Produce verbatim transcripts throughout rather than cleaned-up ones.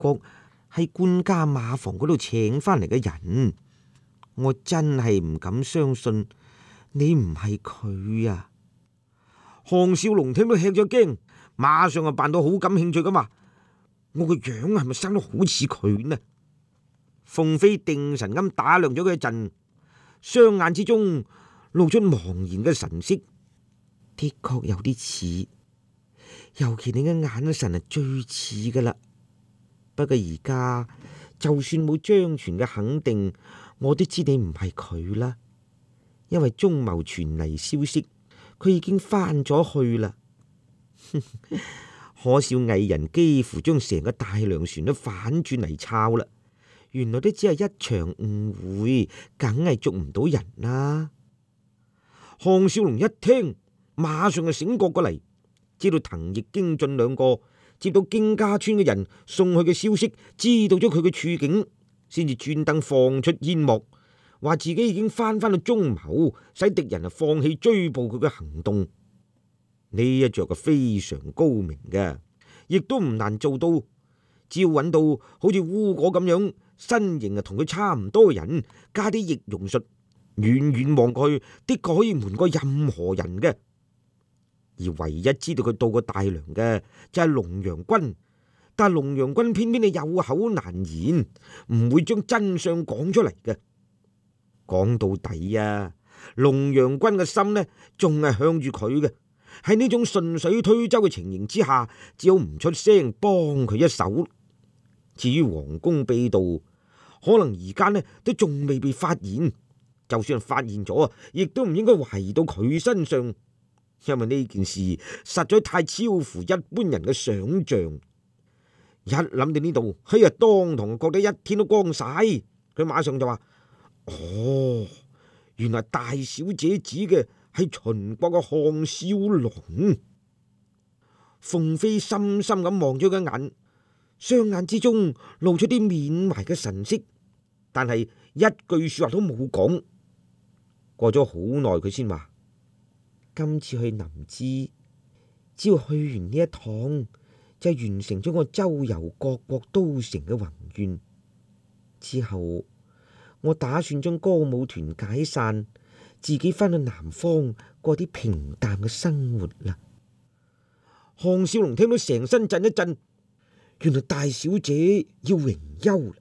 國係官家馬房嗰度請翻嚟嘅人，我真係唔敢相信你唔係佢啊！項少龍聽到吃咗驚，馬上就扮到好感興趣咁話：我個樣係咪生得好似佢呢？鳳飛定神咁打量咗佢一陣，雙眼之中露出茫然嘅神色，的確有啲似，尤其你嘅眼神係最似噶啦。不過而家就算冇張全嘅肯定，我都知你唔係佢啦，因為中牟傳嚟消息，佢已經翻咗去啦。可笑藝人幾乎將成個大梁船都反轉嚟抄啦，原來都只係一場誤會，梗係捉唔到人啦。項少龍一聽，馬上就醒覺過嚟，知道藤易、經進兩個接到荊家村嘅人送去嘅消息，知道咗佢嘅處境，先至專登放出煙幕，話自己已經翻返到中牟，使敵人啊放棄追捕佢嘅行動。呢一着係非常高明嘅，亦都唔難做到。只要揾到好似烏果咁樣身形啊同佢差唔多嘅人，加啲易容術，遠遠望過去，的確可以瞞過任何人嘅。而唯一知道佢到過大梁嘅就係龍陽君，但係龍陽君偏偏係有口難言，唔會將真相講出嚟嘅。講到底啊，龍陽君嘅心呢，仲係向住佢嘅。喺呢種順水推舟嘅情形之下，只好唔出聲幫佢一手。至於皇宮秘道，可能而家呢都仲未被發現，就算係發現咗啊，亦都唔應該懷疑到佢身上，因為呢件事實在太超乎一般人嘅想象。一諗到呢度，哎呀，當堂覺得一天都光晒。佢馬上就話：哦，原來大小姐指嘅係秦國嘅項少龍。鳳飛深深咁望咗佢一眼，雙眼之中露出啲緬懷嘅神色，但係一句說話都冇講。過咗好耐，佢先話：今次去臨淄，只要去完呢一趟，就完成咗我周遊各國都城嘅宏願。之後我打算將歌舞團解散，自己翻去南方過啲平淡嘅生活啦。項少龍聽到成身震一震，原來大小姐要榮休啦。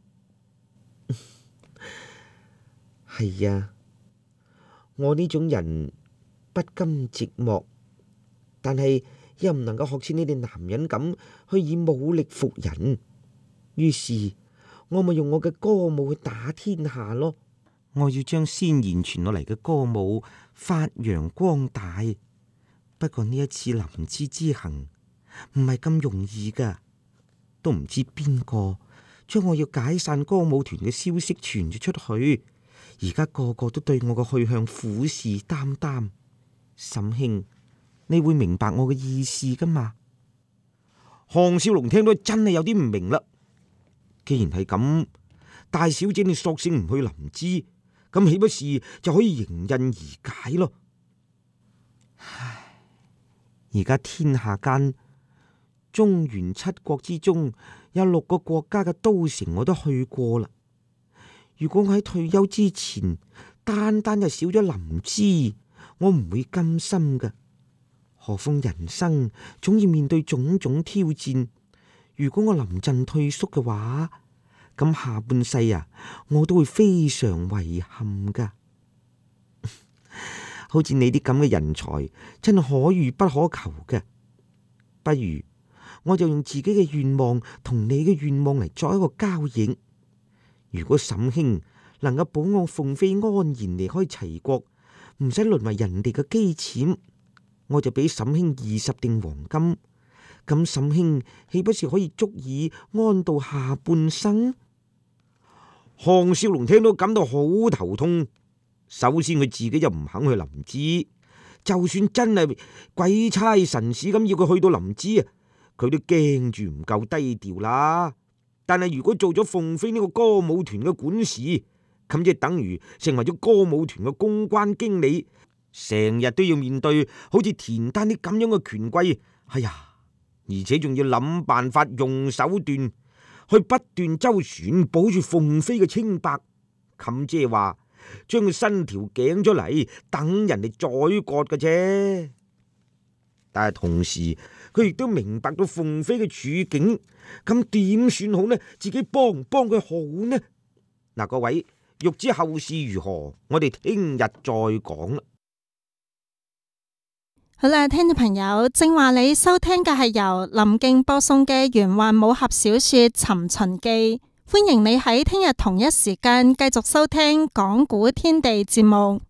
係啊，我呢種人不甘寂寞，但係又唔能夠學似你哋男人咁去以武力服人，於是我咪用我嘅歌舞去打天下咯。我要將先賢傳落嚟嘅歌舞發揚光大。不過呢一次臨淄之行唔係咁容易噶，都唔知邊個將我要解散歌舞團嘅消息傳咗出去，而家個個都對我個去向虎視眈眈。沈兄，你會明白我嘅意思噶嘛？項少龍聽到真係有啲唔明啦。既然係咁，大小姐你索性唔去臨淄，咁豈不是就可以迎刃而解咯？唉，而家天下間中原七國之中有六個國家嘅都城我都去過啦。如果我喺退休之前單單就少咗臨淄，我唔會甘心噶。何況人生總要面對種種挑戰，如果我臨陣退縮嘅話，咁下半世啊，我都會非常遺憾噶。好似你啲咁嘅人才，真係可遇不可求嘅。不如我就用自己嘅願望同你嘅願望嚟作一個交易。如果沈兄能夠保我鳳飛安然離開齊國，唔使淪為人哋嘅機氈，我就俾沈兄二十錠黃金。咁沈兄豈不是可以足以安度下半生？項少龍聽到感到好頭痛。首先佢自己就唔肯去臨淄，就算真係鬼差神使咁要佢去到臨淄啊，佢都驚住唔夠低調啦。但係如果做咗鳳飛呢個歌舞團嘅管事，咁即係等於成為咗歌舞團嘅公關經理，成日都要面對好似田丹啲咁樣嘅權貴。哎呀，而且仲要諗辦法用手段， 去不斷周旋，保住鳳飛嘅清白。冚姐話將佢伸條頸咗嚟，等人哋宰割嘅啫。但係同時佢亦都明白到鳳飛嘅處境，咁點算好呢？自己幫唔幫佢好呢？嗱，各位欲知後事如何，我哋聽日再講啦。 好啦，聽眾朋友，正話你收聽嘅係由林敬播送嘅玄幻武俠小說《尋秦記》，歡迎你喺聽日同一時間繼續收聽講古天地節目。